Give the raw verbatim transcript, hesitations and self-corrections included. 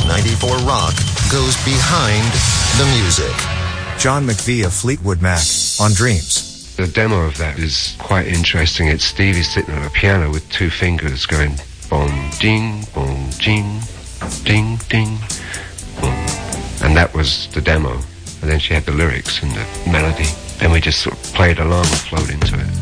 ninety-four Rock goes behind the music. John McVie of Fleetwood Mac on Dreams. The demo of that is quite interesting. It's Stevie sitting at a piano with two fingers going bong, ding, bong, ding, ding, ding, bong. And that was the demo. And then she had the lyrics and the melody. And we just sort of played along and flowed into it.